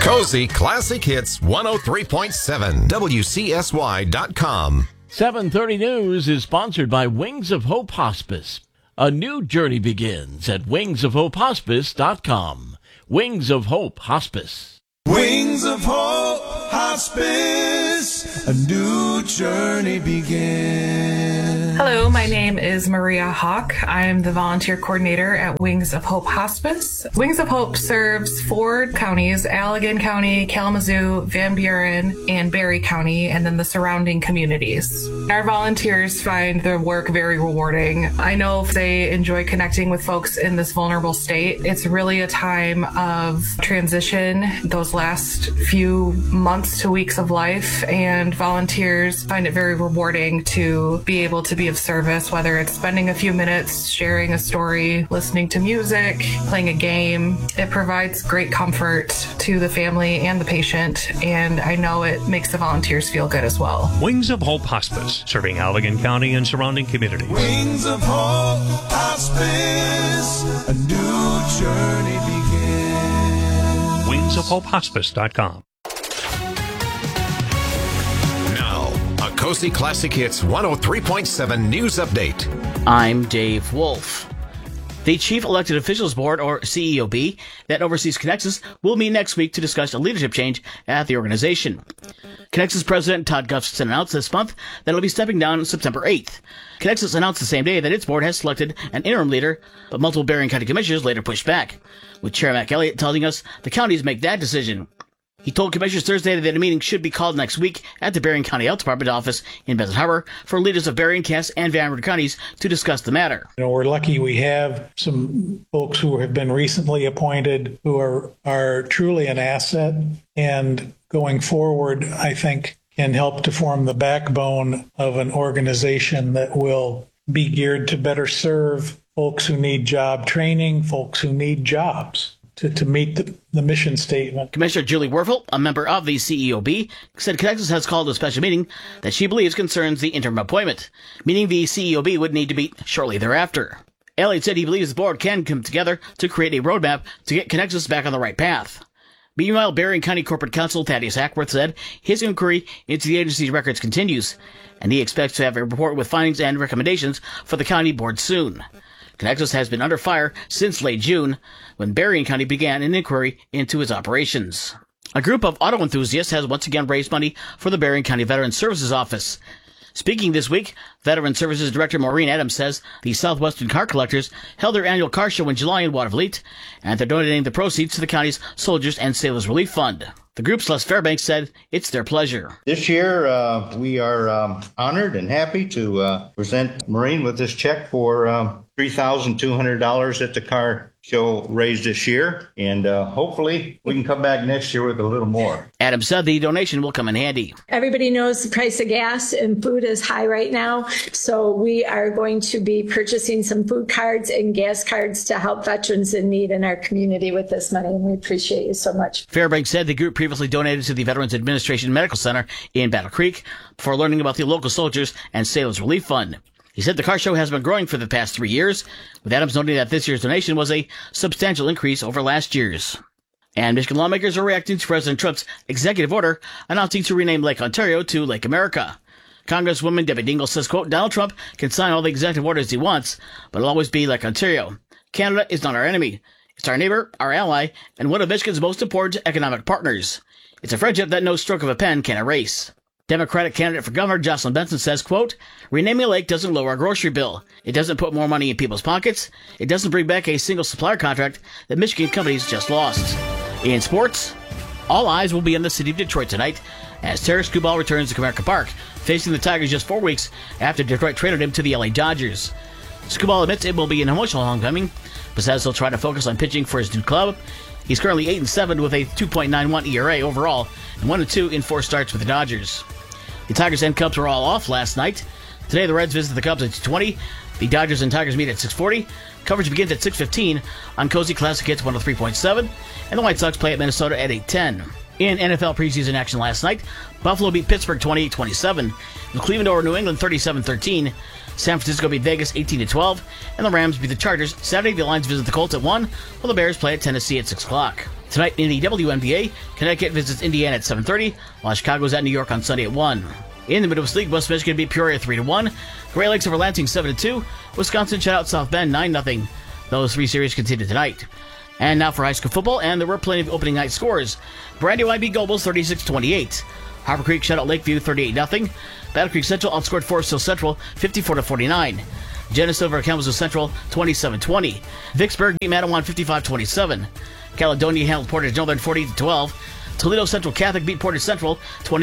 Cozy Classic Hits 103.7 WCSY.com. 7:30 News is sponsored by Wings of Hope Hospice. A new journey begins at wingsofhopehospice.com. Wings of Hope Hospice. Wings of Hope Hospice, a new journey begins. Hello, my name is Maria Hawk. I am the volunteer coordinator at Wings of Hope Hospice. Wings of Hope serves 4 counties, Allegan County, Kalamazoo, Van Buren, and Barry County, and then the surrounding communities. Our volunteers find their work very rewarding. I know they enjoy connecting with folks in this vulnerable state. It's really a time of transition, those last few months to weeks of life, and volunteers find it very rewarding to be able to be of service, whether it's spending a few minutes sharing a story, listening to music, playing a game. It provides great comfort to the family and the patient, and I know it makes the volunteers feel good as well. Wings of Hope Hospice, serving Allegan County and surrounding communities. Wings of Hope Hospice, a new journey begins. wingsofhopehospice.com. A Cozy Classic Hits 103.7 News Update. I'm Dave Wolf. The Chief Elected Officials Board, or CEOB, that oversees Connexus will meet next week to discuss a leadership change at the organization. Connexus President Todd Gustafson announced this month that he'll be stepping down on September 8th. Connexus announced the same day that its board has selected an interim leader, but multiple Berrien County commissioners later pushed back, with Chair Mac Elliott telling us the counties make that decision. He told commissioners Thursday that a meeting should be called next week at the Berrien County Health Department office in Benson Harbor for leaders of Berrien, Cass, and Van Wert counties to discuss the matter. We're lucky we have some folks who have been recently appointed who are truly an asset, and going forward, I think, can help to form the backbone of an organization that will be geared to better serve folks who need job training, folks who need jobs. To meet the mission statement. Commissioner Julie Werfel, a member of the CEOB, said Connexus has called a special meeting that she believes concerns the interim appointment, meaning the CEOB would need to meet shortly thereafter. Elliott said he believes the board can come together to create a roadmap to get Connexus back on the right path. Meanwhile, Berrien County Corporate Counsel Thaddeus Ackworth said his inquiry into the agency's records continues, and he expects to have a report with findings and recommendations for the county board soon. Connexus has been under fire since late June, when Berrien County began an inquiry into its operations. A group of auto enthusiasts has once again raised money for the Berrien County Veterans Services Office. Speaking this week, Veteran Services Director Maureen Adams says the Southwestern Car Collectors held their annual car show in July in Watervliet, and they're donating the proceeds to the county's Soldiers and Sailors Relief Fund. The group's Les Fairbanks said it's their pleasure. This year, we are honored and happy to present Maureen with this check for $3,200 that the car show raised this year, and hopefully we can come back next year with a little more. Adams said the donation will come in handy. Everybody knows the price of gas and food is high right now, so we are going to be purchasing some food cards and gas cards to help veterans in need in our community with this money, and we appreciate you so much. Fairbanks said the group previously donated to the Veterans Administration Medical Center in Battle Creek before learning about the local Soldiers and Sailors Relief Fund. He said the car show has been growing for the past 3 years, with Adams noting that this year's donation was a substantial increase over last year's. And Michigan lawmakers are reacting to President Trump's executive order announcing to rename Lake Ontario to Lake America. Congresswoman Debbie Dingell says, quote, Donald Trump can sign all the executive orders he wants, but it'll always be Lake Ontario. Canada is not our enemy. It's our neighbor, our ally, and one of Michigan's most important economic partners. It's a friendship that no stroke of a pen can erase. Democratic candidate for governor Jocelyn Benson says, quote, renaming a lake doesn't lower our grocery bill. It doesn't put more money in people's pockets. It doesn't bring back a single supplier contract that Michigan companies just lost. In sports, all eyes will be on the city of Detroit tonight as Terry Skubal returns to Comerica Park, facing the Tigers just 4 weeks after Detroit traded him to the LA Dodgers. Skubal admits it will be an emotional homecoming, but says he'll try to focus on pitching for his new club. He's currently 8-7 with a 2.91 ERA overall and 1-2 in 4 starts with the Dodgers. The Tigers and Cubs were all off last night. Today, the Reds visit the Cubs at 2:20. The Dodgers and Tigers meet at 6:40. Coverage begins at 6:15 on Cozy Classic Hits 103.7, and the White Sox play at Minnesota at 8:10. In NFL preseason action last night, Buffalo beat Pittsburgh 28-27. Cleveland over New England 37-13. San Francisco beat Vegas 18-12. And the Rams beat the Chargers. Saturday, the Lions visit the Colts at 1, while the Bears play at Tennessee at 6 o'clock. Tonight in the WNBA, Connecticut visits Indiana at 7:30, while Chicago's at New York on Sunday at 1. In the Midwest League, West Michigan beat Peoria 3-1. Great Lakes over Lansing 7-2. Wisconsin shut out South Bend 9-0. Those three series continue tonight. And now for high school football, and there were plenty of opening night scores. Brandywine beat Gobles 36-28. Harper Creek shut out Lakeview 38-0. Battle Creek Central outscored Forest Hill Central 54-49. Genesee over Kalamazoo Central 27-20. Vicksburg beat Mattawan 55-27. Caledonia handled Portage Northern 40-12. Toledo Central Catholic beat Portage Central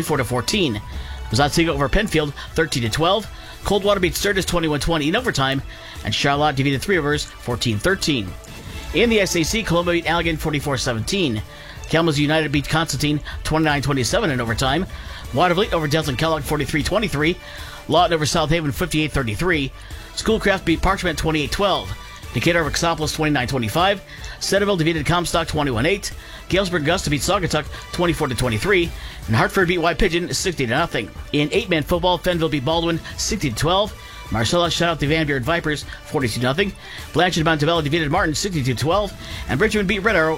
24-14. Wazatsiga over Penfield 13-12. Coldwater beat Sturgis 21-20 in overtime, and Charlotte defeated Three Rivers 14-13. In the SAC, Columbia beat Allegan 44-17. Kalamazoo United beat Constantine 29-27 in overtime. Watervliet over Delton Kellogg 43-23. Lawton over South Haven 58-33. Schoolcraft beat Parchment 28-12. Decatur over Xapolis 29-25. Centerville defeated Comstock 21-8. Galesburg Augusta beat Saugatuck 24-23. And Hartford beat White Pigeon 60-0. In 8-man football, Fenville beat Baldwin 60-12. Marcellus shut out the Van Buren Vipers 42-0. Blanchard Montebello defeated Martin 62-12. And Richmond beat Red Arrow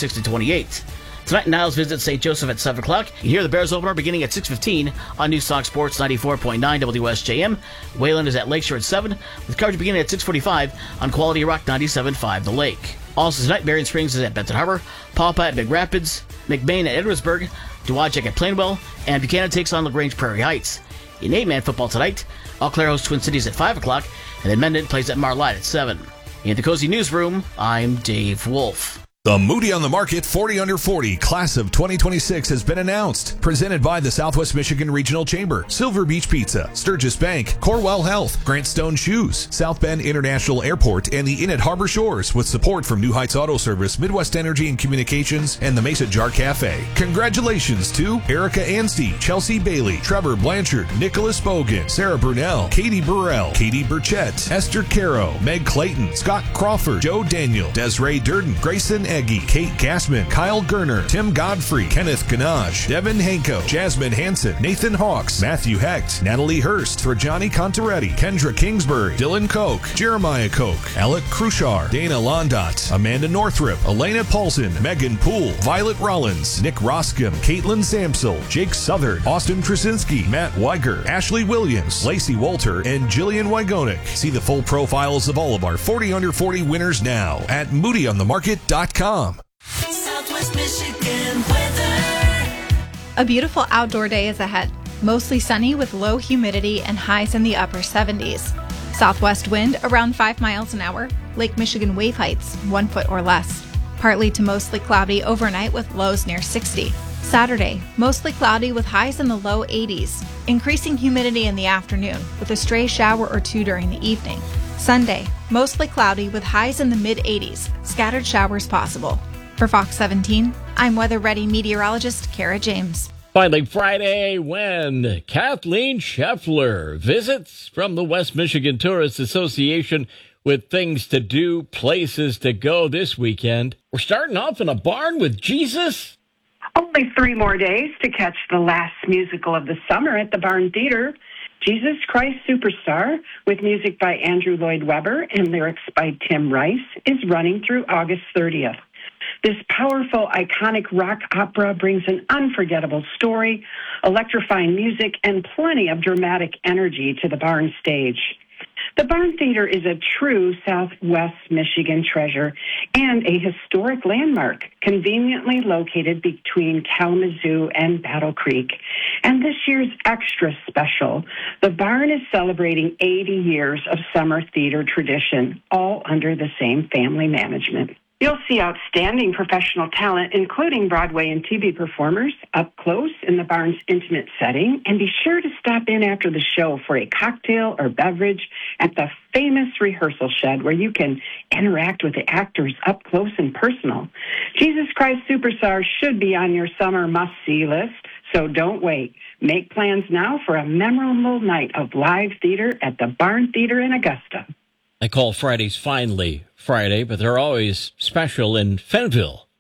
56-28. Tonight, Niles visits St. Joseph at 7 o'clock. You hear the Bears opener beginning at 6:15 on News Talk Sports 94.9 WSJM. Wayland is at Lakeshore at 7, with coverage beginning at 6:45 on Quality Rock 97.5 The Lake. Also tonight, Marion Springs is at Benton Harbor, Pawpaw at Big Rapids, McBain at Edwardsburg, Dowagiac at Plainwell, and Buchanan takes on LaGrange Prairie Heights. In 8-man football tonight, Eau Claire hosts Twin Cities at 5 o'clock, and then Mendon plays at Marlette at 7. In the Cozy Newsroom, I'm Dave Wolf. The Moody on the Market 40 Under 40 Class of 2026 has been announced. Presented by the Southwest Michigan Regional Chamber, Silver Beach Pizza, Sturgis Bank, Corwell Health, Grant Stone Shoes, South Bend International Airport, and the Inn at Harbor Shores, with support from New Heights Auto Service, Midwest Energy and Communications, and the Mesa Jar Cafe. Congratulations to Erica Anstey, Chelsea Bailey, Trevor Blanchard, Nicholas Bogan, Sarah Brunell, Katie Burrell, Katie Burchett, Esther Caro, Meg Clayton, Scott Crawford, Joe Daniel, Desiree Durden, Grayson Eggy, Kate Gassman, Kyle Gerner, Tim Godfrey, Kenneth Ganage, Devin Hanko, Jasmine Hansen, Nathan Hawks, Matthew Hecht, Natalie Hurst, Trajani Contaretti, Kendra Kingsbury, Dylan Koch, Jeremiah Koch, Alec Cruchar, Dana Londot, Amanda Northrup, Elena Paulson, Megan Poole, Violet Rollins, Nick Roscom, Caitlin Samsel, Jake Southern, Austin Krasinski, Matt Weiger, Ashley Williams, Lacey Walter, and Jillian Wygonik. See the full profiles of all of our 40 Under 40 winners now at moodyonthemarket.com. Southwest Michigan weather. A beautiful outdoor day is ahead. Mostly sunny with low humidity and highs in the upper 70s. Southwest wind around 5 miles an hour. Lake Michigan wave heights 1 foot or less. Partly to mostly cloudy overnight with lows near 60. Saturday, mostly cloudy with highs in the low 80s. Increasing humidity in the afternoon with a stray shower or two during the evening. Sunday, mostly cloudy with highs in the mid-80s, scattered showers possible. For Fox 17, I'm Weather Ready meteorologist Kara James. Finally, Friday, when Kathleen Scheffler visits from the West Michigan Tourist Association with things to do, places to go this weekend. We're starting off in a barn with Jesus. Only 3 more days to catch the last musical of the summer at the Barn Theater. Jesus Christ Superstar, with music by Andrew Lloyd Webber and lyrics by Tim Rice, is running through August 30th. This powerful, iconic rock opera brings an unforgettable story, electrifying music, and plenty of dramatic energy to the Barn stage. The Barn Theater is a true Southwest Michigan treasure and a historic landmark, conveniently located between Kalamazoo and Battle Creek. And this year's extra special, the Barn is celebrating 80 years of summer theater tradition, all under the same family management. You'll see outstanding professional talent, including Broadway and TV performers, up close in the Barn's intimate setting. And be sure to stop in after the show for a cocktail or beverage at the famous rehearsal shed, where you can interact with the actors up close and personal. Jesus Christ Superstar should be on your summer must-see list, so don't wait. Make plans now for a memorable night of live theater at the Barn Theater in Augusta. I call Fridays finally Friday, but they're always special in Fenville.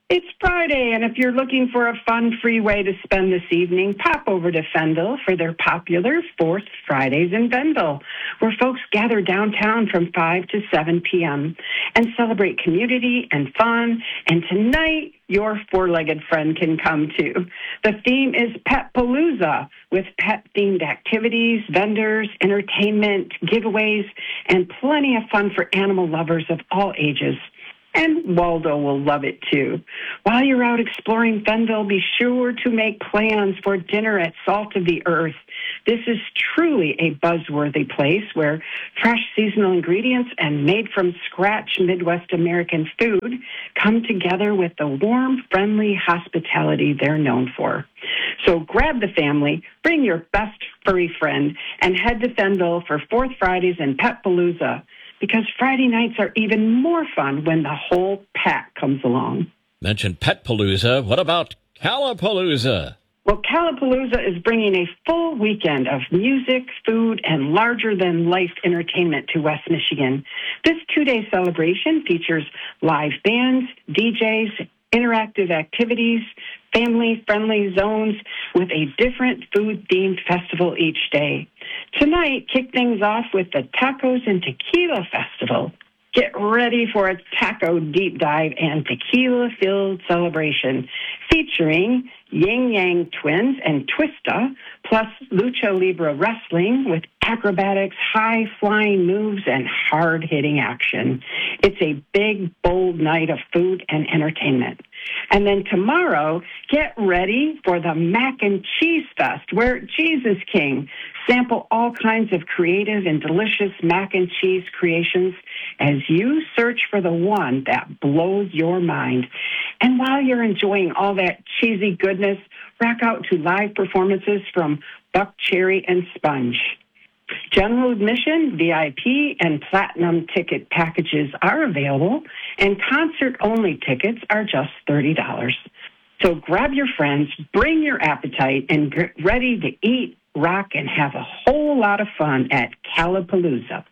It's Friday, and if you're looking for a fun, free way to spend this evening, pop over to Fendel for their popular Fourth Fridays in Fendel, where folks gather downtown from 5 to 7 p.m. and celebrate community and fun. And tonight, your four-legged friend can come too. The theme is Pet Palooza, with pet-themed activities, vendors, entertainment, giveaways, and plenty of fun for animal lovers of all ages. And Waldo will love it, too. While you're out exploring Fendel, be sure to make plans for dinner at Salt of the Earth. This is truly a buzzworthy place where fresh seasonal ingredients and made-from-scratch Midwest American food come together with the warm, friendly hospitality they're known for. So grab the family, bring your best furry friend, and head to Fendel for Fourth Fridays and Pet Palooza, because Friday nights are even more fun when the whole pack comes along. Mentioned Pet Palooza. What about Callapalooza? Well, Callapalooza is bringing a full weekend of music, food, and larger-than-life entertainment to West Michigan. This two-day celebration features live bands, DJs, interactive activities, family-friendly zones with a different food-themed festival each day. Tonight, kick things off with the Tacos and Tequila Festival. Get ready for a taco deep dive and tequila-filled celebration featuring Yin Yang Twins and Twista, plus Lucha Libre Wrestling with acrobatics, high-flying moves, and hard-hitting action. It's a big, bold night of food and entertainment. And then tomorrow, get ready for the Mac and Cheese Fest, where cheese is king. Sample all kinds of creative and delicious mac and cheese creations as you search for the one that blows your mind. And while you're enjoying all that cheesy goodness, rock out to live performances from Buck Cherry and Sponge. General admission, VIP, and platinum ticket packages are available, and concert-only tickets are just $30. So grab your friends, bring your appetite, and get ready to eat, rock, and have a whole lot of fun at Callapalooza.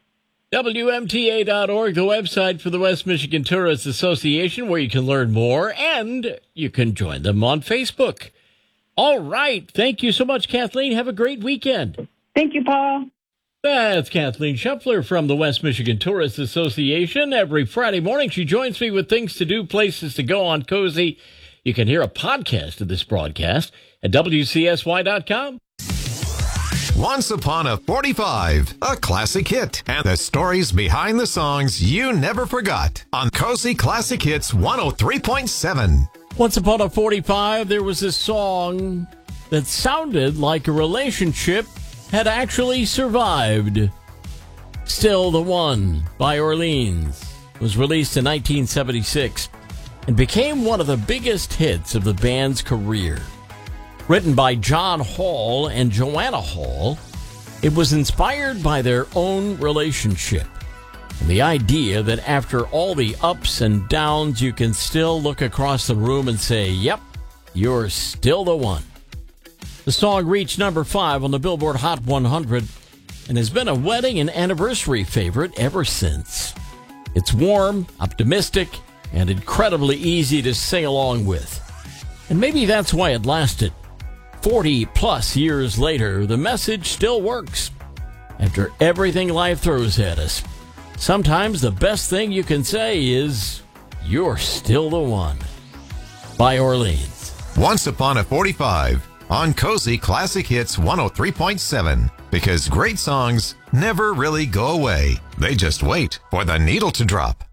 WMTA.org, the website for the West Michigan Tourist Association, where you can learn more, and you can join them on Facebook. All right. Thank you so much, Kathleen. Have a great weekend. Thank you, Paul. That's Kathleen Scheffler from the West Michigan Tourist Association. Every Friday morning, she joins me with things to do, places to go on Cozy. You can hear a podcast of this broadcast at WCSY.com. Once Upon a 45, a classic hit, and the stories behind the songs you never forgot on Cozy Classic Hits 103.7. Once Upon a 45, there was a song that sounded like a relationship had actually survived. Still the One by Orleans was released in 1976 and became one of the biggest hits of the band's career. Written by John Hall and Joanna Hall, it was inspired by their own relationship and the idea that after all the ups and downs, you can still look across the room and say, yep, you're still the one. The song reached number 5 on the Billboard Hot 100 and has been a wedding and anniversary favorite ever since. It's warm, optimistic, and incredibly easy to sing along with. And maybe that's why it lasted. 40-plus years later, the message still works. After everything life throws at us, sometimes the best thing you can say is, you're still the one. By Orleans. Once Upon a 45 on Cozy Classic Hits 103.7. Because great songs never really go away. They just wait for the needle to drop.